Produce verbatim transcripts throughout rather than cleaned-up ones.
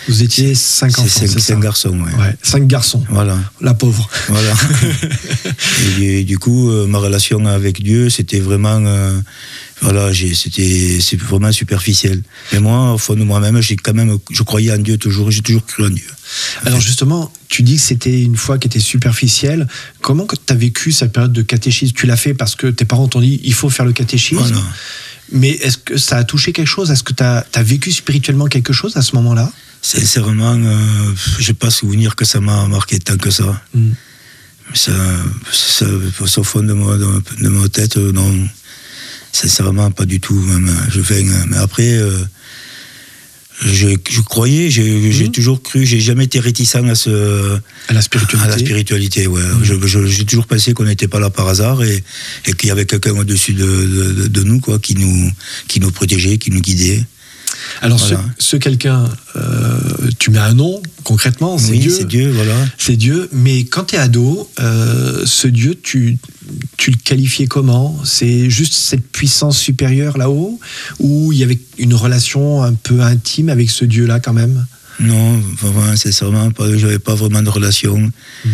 Vous étiez cinq enfants, c'est, c'est, c'est cinq garçons, ouais. ouais. Cinq garçons. Voilà. La pauvre. Voilà. et, et du coup, euh, ma relation avec Dieu, c'était vraiment, euh, voilà, j'ai, c'était, c'est vraiment superficiel. Mais moi, au fond de moi-même, j'ai quand même, je croyais en Dieu toujours, j'ai toujours cru en Dieu. Alors justement, tu dis que c'était une foi qui était superficielle. Comment tu as vécu cette période de catéchisme? Tu l'as fait parce que tes parents t'ont dit il faut faire le catéchisme. Voilà. Mais est-ce que ça a touché quelque chose? Est-ce que tu as vécu spirituellement quelque chose à ce moment-là? Sincèrement, euh, je n'ai pas souvenir que ça m'a marqué tant que ça. Mm. Ça, ça, ça, au fond de ma, de, de ma tête, non. Sincèrement, pas du tout. Même, je fais, mais après, euh, je, je croyais, j'ai, j'ai mmh. toujours cru, j'ai jamais été réticent à, ce, à la spiritualité. À la spiritualité, ouais. Mmh. Je, je, j'ai toujours pensé qu'on n'était pas là par hasard et, et qu'il y avait quelqu'un au-dessus de, de, de nous, quoi, qui nous, qui nous protégeait, qui nous guidait. Alors, voilà. ce, ce quelqu'un, euh, tu mets un nom, concrètement, c'est oui, Dieu. c'est Dieu, voilà. C'est Dieu, mais quand tu es ado, euh, ce Dieu, tu, tu le qualifiais comment? C'est juste cette puissance supérieure là-haut? Ou il y avait une relation un peu intime avec ce Dieu-là, quand même? Non, vraiment, sincèrement, pas, j'avais pas vraiment de relation. Mmh.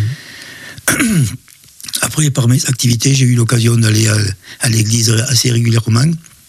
Après, par mes activités, j'ai eu l'occasion d'aller à, à l'église assez régulièrement.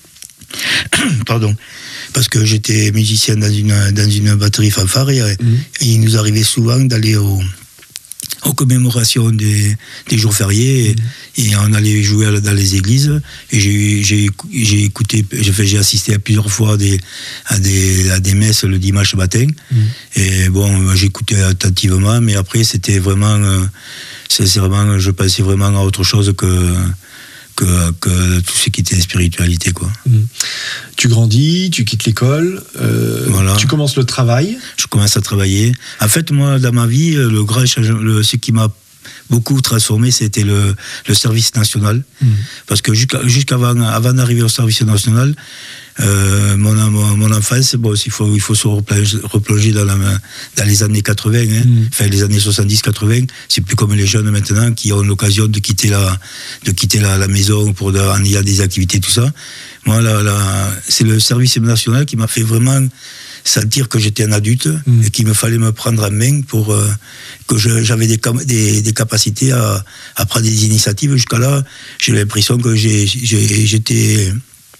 Pardon. Parce que j'étais musicien dans une, dans une batterie fanfare et, mmh. et il nous arrivait souvent d'aller au, aux commémorations des, des jours fériés mmh. et, et on allait jouer dans les églises et j'ai, j'ai, j'ai écouté, j'ai, fait, j'ai assisté à plusieurs fois à des, à des, à des messes le dimanche matin mmh. et bon, j'écoutais attentivement mais après c'était vraiment, euh, c'est, c'est vraiment je pensais vraiment à autre chose que Que, que tout ce qui était spiritualité, quoi. Mmh. Tu grandis, tu quittes l'école, euh, voilà. Tu commences le travail. Je commence à travailler. En fait, moi, dans ma vie, le grand le, ce qui m'a beaucoup transformé, c'était le, le service national. Mmh. Parce que jusqu'à, jusqu'avant avant d'arriver au service national, euh, mon, mon, mon enfance, bon, il faut, il faut se replonger, replonger dans, la, dans les années quatre-vingts, hein, mmh. enfin les années soixante-dix quatre-vingts. C'est plus comme les jeunes maintenant qui ont l'occasion de quitter la, de quitter la, la maison pour de, en ayant des activités, tout ça. Moi, là, là, c'est le service national qui m'a fait vraiment sentir que j'étais un adulte mmh. et qu'il me fallait me prendre en main pour euh, que je, j'avais des, des, des capacités à, à prendre des initiatives. Jusqu'à là, j'ai l'impression que j'ai, j'ai, j'étais...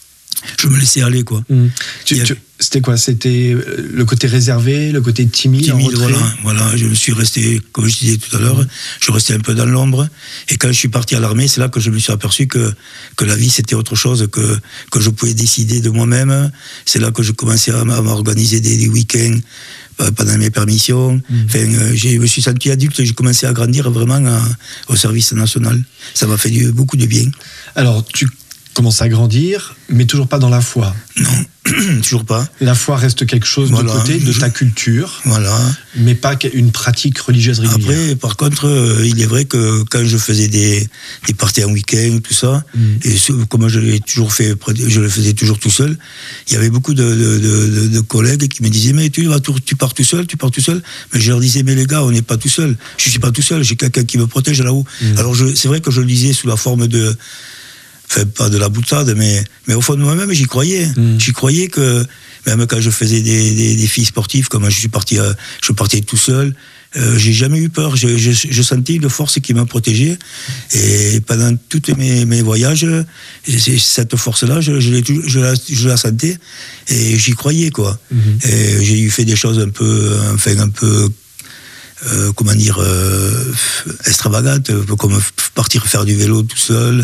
Je me laissais aller, quoi. Mmh. Tu, tu, c'était quoi? C'était le côté réservé, le côté timide, timide voilà, voilà. Je me suis resté, comme je disais tout à l'heure, mmh. je restais un peu dans l'ombre. Et quand je suis parti à l'armée, c'est là que je me suis aperçu que, que la vie, c'était autre chose, que, que je pouvais décider de moi-même. C'est là que je commençais à, à m'organiser des, des week-ends pendant mes permissions. Mmh. Enfin, euh, je me suis senti adulte et j'ai commencé à grandir vraiment à, au service national. Ça m'a fait du, beaucoup de bien. Alors, tu commence à grandir, mais toujours pas dans la foi. Non, toujours pas. La foi reste quelque chose voilà, de côté de je... ta culture, voilà. mais pas une pratique religieuse régulière. Après, par contre, euh, il est vrai que quand je faisais des, des parties en week-end, tout ça, mm. et ce, comme je l'ai toujours fait, je le faisais toujours tout seul, il y avait beaucoup de, de, de, de collègues qui me disaient mais tu, vas, tu pars tout seul, tu pars tout seul. Mais je leur disais mais les gars, on n'est pas tout seul. Je suis pas tout seul, j'ai quelqu'un qui me protège là-haut. Mm. Alors je, c'est vrai que je le disais sous la forme de Enfin, pas de la boutade, mais, mais au fond de moi-même, j'y croyais. Mmh. J'y croyais que, même quand je faisais des, des, des filles sportives, comme je suis parti, euh, je partais tout seul, euh, j'ai jamais eu peur. Je, je, je sentais une force qui m'a protégé. Et pendant tous mes, mes voyages, cette force-là, je, je, je, la, je la sentais et j'y croyais, quoi. Mmh. Et j'ai eu fait des choses un peu, enfin, un peu, euh, comment dire, euh, extravagantes, comme partir faire du vélo tout seul,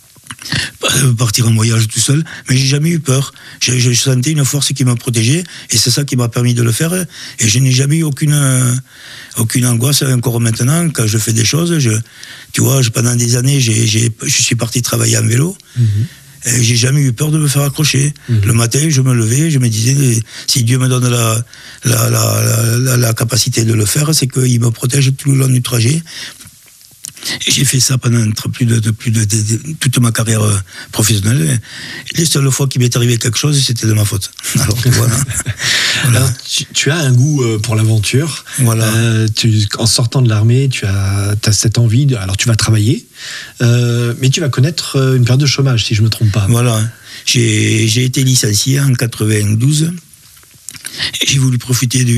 partir en voyage tout seul, mais j'ai jamais eu peur. Je, je sentais une force qui m'a protégé et c'est ça qui m'a permis de le faire et je n'ai jamais eu aucune euh, aucune angoisse encore maintenant quand je fais des choses. Je, tu vois, je, pendant des années, j'ai, j'ai, je suis parti travailler en vélo. Mm-hmm. Et j'ai jamais eu peur de me faire accrocher. Mm-hmm. Le matin, je me levais, je me disais, si Dieu me donne la, la, la, la, la capacité de le faire, c'est qu'il me protège tout le long du trajet. Et j'ai fait ça pendant plus de, de, plus de, de, de toute ma carrière euh, professionnelle. Et les seules fois qu'il m'est arrivé quelque chose, c'était de ma faute. Alors que voilà. voilà. Alors, tu, tu as un goût euh, pour l'aventure. Voilà. Euh, tu, en sortant de l'armée, tu as, as cette envie. De, alors tu vas travailler, euh, mais tu vas connaître une période de chômage, si je ne me trompe pas. Voilà. J'ai, j'ai été licencié en quatre-vingt-douze et j'ai voulu profiter du